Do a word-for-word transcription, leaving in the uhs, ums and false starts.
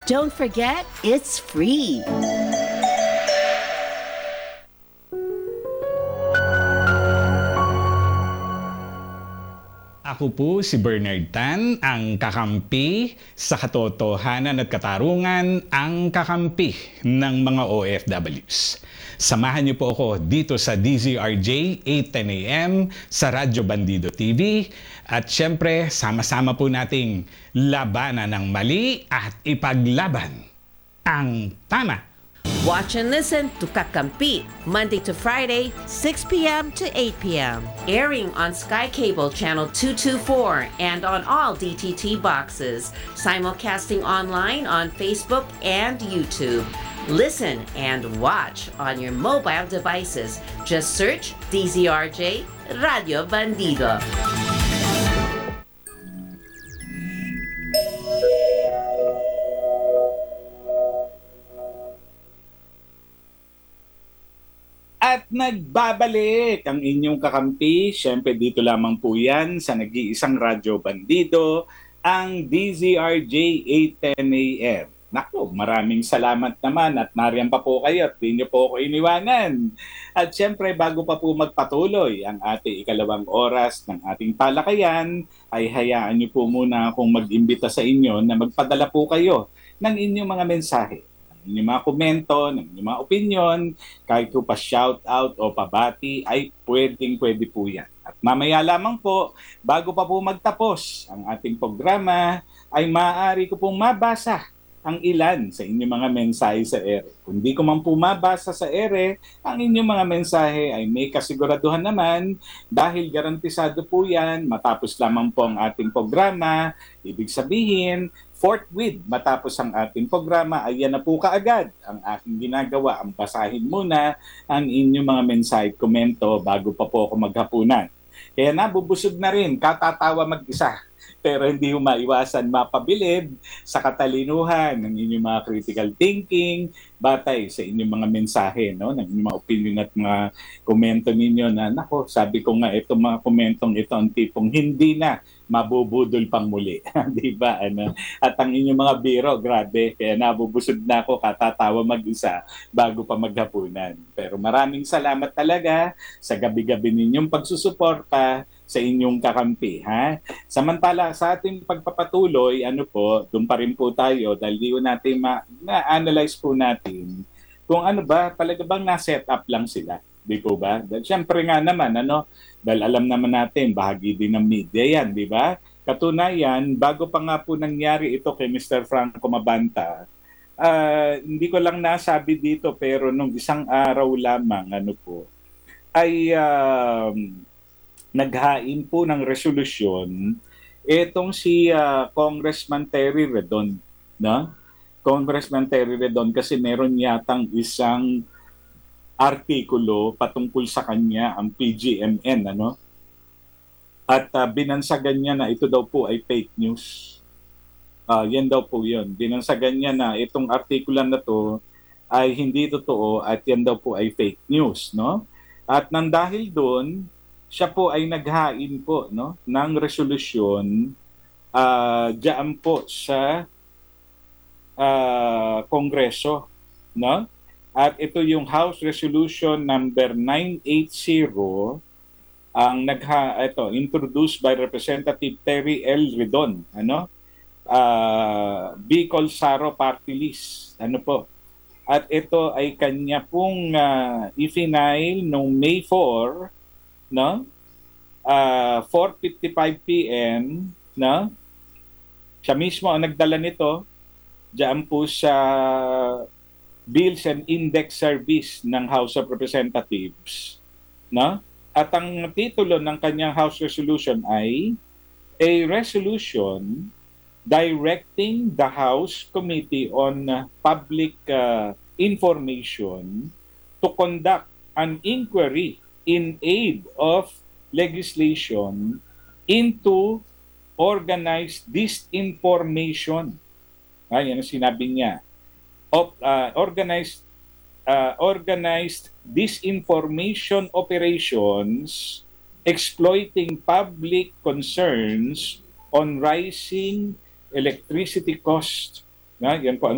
Don't forget, it's free. Ako po si Bernard Tan, ang kakampi sa katotohanan at katarungan, ang kakampi ng mga O F Ws. Samahan niyo po ako dito sa D Z R J eight ten A M sa Radyo Bandido T V at syempre sama-sama po nating labanan ng mali at ipaglaban ang tama. Watch and listen to Kakampi, Monday to Friday, six p m to eight p m Airing on Sky Cable Channel two twenty-four and on all D T T boxes. Simulcasting online on Facebook and YouTube. Listen and watch on your mobile devices. Just search D Z R J Radio Bandido. At nagbabalik ang inyong kakampi. Siyempre dito lamang po yan sa nag-iisang Radyo Bandido, ang D Z R J eight ten A M. Naku, maraming salamat naman at nariyan pa po kayo at di niyo po ako iniwanan. At siyempre bago pa po magpatuloy ang ating ikalawang oras ng ating talakayan, ay hayaan niyo po muna akong mag-imbita sa inyo na magpadala po kayo ng inyong mga mensahe, yung mga komento, ng yung mga opinion, kahit po pa shout out o pabati, ay pwedeng pwede po yan. At mamaya lamang po, bago pa po magtapos ang ating programa, ay maaari ko pong mabasa ang ilan sa inyong mga mensahe sa ere. Kung di ko man po mabasa sa ere, ang inyong mga mensahe ay may kasiguraduhan naman dahil garantisado po yan matapos lamang po ang ating programa. Ibig sabihin, forthwith matapos ang ating programa, ay yan na po kaagad ang aking ginagawa. Ang basahin muna ang inyong mga mensahe, komento bago pa po ako maghapunan. Kaya nabubusog na rin, katatawa mag-isa. Pero hindi mo maiwasan mapabilib sa katalinuhan ng inyong mga critical thinking, batay sa inyong mga mensahe, no? Ng inyong mga opinion at mga komento ninyo na, nako, sabi ko nga, itong mga komentong ito ang tipong hindi na mabubudol pang muli. Di ba? Ano? At ang inyong mga biro, grabe, kaya nabubusog na ako, katatawa mag-isa bago pa maghapunan. Pero maraming salamat talaga sa gabi-gabi ninyong pagsusuporta sa inyong kakampi. Ha? Samantala, sa ating pagpapatuloy, ano po, doon pa rin po tayo dahil di natin ma- na-analyze po natin kung ano ba, talaga bang na-set up lang sila. Di po ba? Dahil syempre nga naman, ano, dahil alam naman natin, bahagi din ng media yan, di ba? Katunayan, bago pa nga po nangyari ito kay Mister Franco Mabanta, uh, hindi ko lang nasabi dito, pero nung isang araw lamang, ano po, ay uh, naghain po ng resolusyon itong si uh, Congressman Terry Redon, no? Congressman Terry Redon, kasi meron yatang isang artikulo patungkol sa kanya ang P G M N, ano? At uh, binansagan niya na ito daw po ay fake news. Uh, yan daw po yun. Binansagan niya na itong artikulan na to ay hindi totoo at yan daw po ay fake news, no? At nang dahil doon, siya po ay naghain po, no, ng resolusyon uh, diyan po sa uh, Kongreso, no? At ito yung House Resolution number nine eighty, ang nagha ito introduced by Representative Terry L. Redon, ano? Uh, Bicol Saro Party List, ano po? At ito ay kanya pong uh, i-final noong May four, no? Uh, four fifty-five p m, no? Siya mismo ang nagdala nito diyan po sa Bills and Index Service ng House of Representatives, no? At ang titulo ng kanyang House Resolution ay A Resolution Directing the House Committee on Public uh, Information to conduct an inquiry in aid of legislation into organized disinformation. Ah, yan ang sinabi niya. Of, uh, organized uh, organized disinformation operations exploiting public concerns on rising electricity cost. Ah, yan po ang